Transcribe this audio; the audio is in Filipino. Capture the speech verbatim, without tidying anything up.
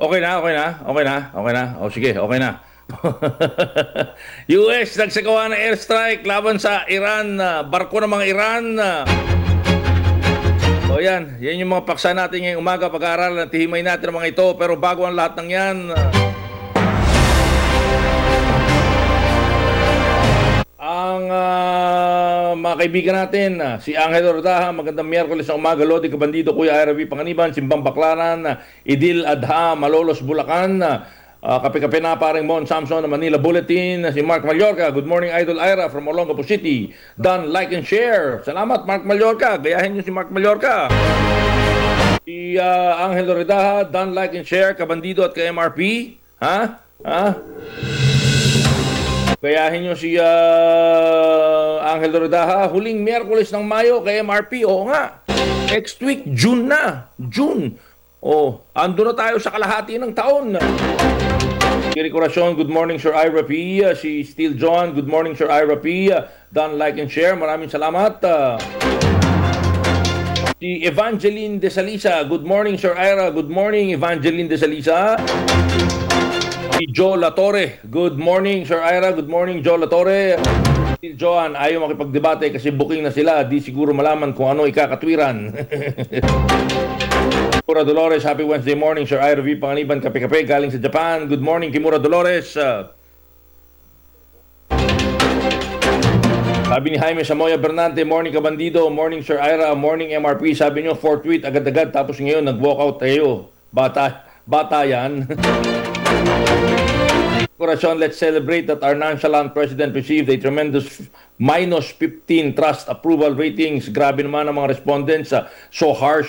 Okay na, okay na, okay na, okay na. O sige, okay na. U S nagsagawa ng airstrike laban sa Iran, ah, barko ng mga Iran. ah. O yan, yan yung mga paksa natin ngayong umaga, pag-aaral, tihimay natin ang mga ito. Pero bago ang lahat ng yan, ah, ang ah, mga kaibigan natin, ah, si Angel Ordaha, magandang Miyerkules ng umaga, Lodi Cabandido, Kuya Ira V. Panganiban, Simbang Baklaran, ah, Idil Adha, Malolos, Bulacan, ah, ah, Kape-Kape na paring Mon Samson ng Manila Bulletin, ah, si Mark Mallorca, good morning Idol Ira from Olongapo City, done, like and share. Salamat Mark Mallorca, gayahin niyo si Mark Mallorca. Si ah, Angel Ordaha, done, like and share, Kabandido at kay M R P, ha? Ha? Gayahin nyo si uh, Angel Rodaha, huling Miyerkules ng Mayo kay M R P. Oo nga, next week, June na. June. Oh, ando na tayo sa kalahati ng taon. Kiri Corazon, good morning Sir Ira P. Uh, si Steel John, good morning Sir Ira P. Uh, done, like and share. Maraming salamat. Uh, si Evangeline De Salisa, good morning Sir Ira. Good morning Evangeline De Salisa. Si Joe Latore, good morning Sir Ira, good morning Joe Latore. Si Joan, ayaw makipagdebate kasi booking na sila, di siguro malaman kung ano ikakatwiran. Kimura Dolores, happy Wednesday morning Sir Ira V. Panganiban, Kape-Kape, galing sa Japan. Good morning Kimura Dolores. Uh, sabi ni Jaime Samoya Bernante, morning Kabandido, morning Sir Ira, morning M R P. Sabi nyo, fourth tweet agad-agad tapos ngayon nag-walkout tayo. Bata, bata yan. Corazon, let's celebrate that our nonchalant president received a tremendous minus fifteen trust approval ratings. Grabe naman ang mga respondents. Uh, so harsh